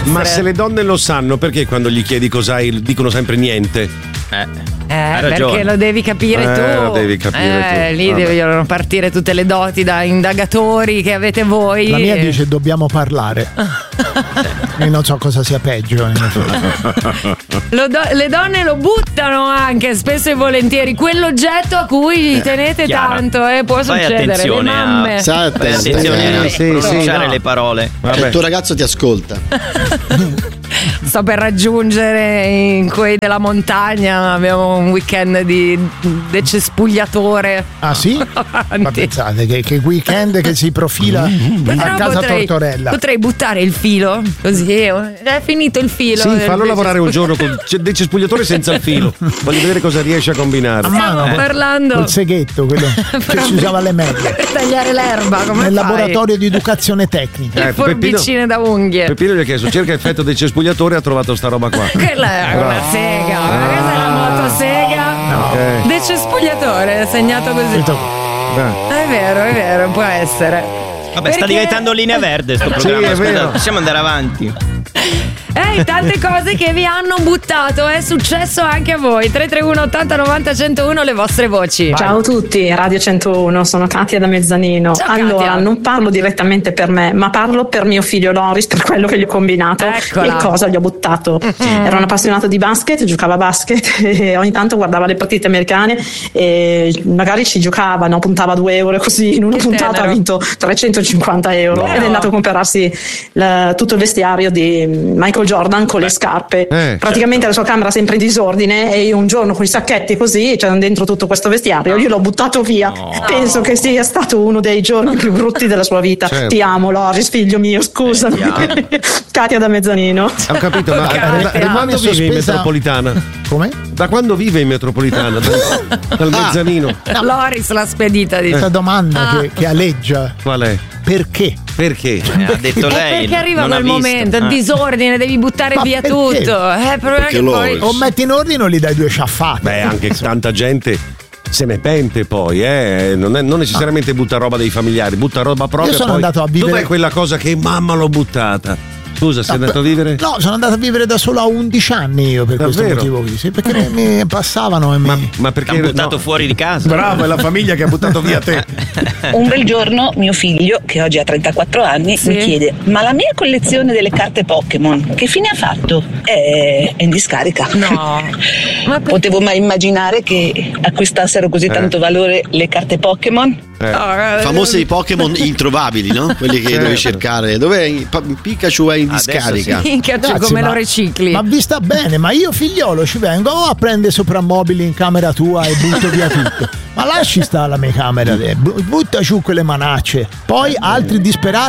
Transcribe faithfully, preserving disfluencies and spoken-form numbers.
essere. Ma se le donne lo sanno, perché quando gli chiedi cos'hai dicono sempre niente? Eh. Eh, perché lo devi capire eh, tu. Lo devi capire eh, tu. Lì Vabbè. devono partire tutte le doti da indagatori che avete voi. La mia dice dobbiamo parlare. Io non so cosa sia peggio. Lo do- le donne lo buttano anche spesso e volentieri quell'oggetto a cui tenete Eh, Chiara, tanto, eh, può fai succedere. Le attenzione mamme. a, Stai fai attento, attenzione eh. a Sì, pronunciare sì, no. le parole. Che il tuo ragazzo ti ascolta. Sto per raggiungere in quei della montagna. Abbiamo un weekend di decespugliatore. Ah sì? Ma pensate che, che weekend che si profila a Però casa potrei, Tortorella. potrei buttare il filo così. È finito il filo. Sì, del fallo lavorare un giorno con decespugliatore. il decespugliatore senza il filo. Voglio vedere cosa riesce a combinare. A mano, Stiamo parlando col seghetto, quello che si usava alle medie. per tagliare l'erba come Nel fai? laboratorio di educazione tecnica. Eh, Le forbicine da unghie. Peppino gli ha chiesto cerca effetto decespugliatore e ha trovato sta roba qua. Quella è una sega, ma questa è la motosega. Ok. Decespugliatore, segnato così. Eh. È vero, è vero, può essere. Vabbè, sta Perché- diventando linea verde sto programma. è Scusate, vero. possiamo andare avanti. Eh, tante cose che vi hanno buttato, è successo anche a voi. tre tre uno ottanta novanta centouno le vostre voci. Ciao a tutti, Radio centouno, sono Katia da Mezzanino. Ciao, allora, Katia. non parlo direttamente per me, ma parlo per mio figlio Loris, per quello che gli ho combinato Eccola. e cosa gli ho buttato. Era un appassionato di basket, giocava a basket e ogni tanto guardava le partite americane e magari ci giocava, no? Puntava due euro così, in una Che puntata tenero. ha vinto trecentocinquanta euro No. ed è andato a comprarsi la- tutto il vestiario di Michael Jordan con le scarpe. Eh, Praticamente la sua camera sempre in disordine e io un giorno con i sacchetti così c'erano dentro tutto questo vestiario, io l'ho buttato via. Penso che sia stato uno dei giorni più brutti della sua vita. Certo. Ti amo Loris, figlio mio, scusami. Katia da Mezzanino. Ho capito, ma Katia. da, da quando Rimane vive in sospesa- metropolitana? Come? Da quando vive in metropolitana? Dal, dal mezzanino. Loris l'ha spedita di Questa domanda Ah. che, che aleggia. Qual è? Perché? Perché? Eh, ha detto Eh, lei. perché arriva non ha quel visto. momento, il Ah. disordine, devi buttare Ma via perché? tutto. Eh, il problema è Perché che poi. Loris. O metti in ordine o gli dai due sciaffate. Beh, anche tanta gente se ne pente poi, eh. Non, è, non necessariamente butta roba dei familiari, butta roba propria. Io sono poi, andato a vivere- Dov'è quella cosa che mamma l'ho buttata? Scusa, sei No, andato a vivere? No, sono andato a vivere da solo a undici anni io per questo Davvero? motivo qui. Sì, perché mi, mi passavano e mi. Ma, ma perché? T'hanno buttato no. fuori di casa. Bravo, è la famiglia che ha buttato via te. Un bel giorno mio figlio, che oggi ha trentaquattro anni, Sì. mi chiede: ma la mia collezione delle carte Pokémon che fine ha fatto? È, è in discarica. No. Ma per- Potevo mai immaginare che acquistassero così tanto valore le carte Pokémon? Eh. no, Famose i Pokémon introvabili, no? Quelli che Certo. devi cercare. Dov'è? Pa- Pikachu è in Adesso discarica. sì. minchia, cioè, Ragazzi, come ma- lo ricicli? Ma vi sta bene, ma io figliolo ci vengo o a prendere soprammobili in camera tua e butto via tutto. Ma lasci stare la mia camera, eh, bu- butta giù quelle manacce. Poi altri disperati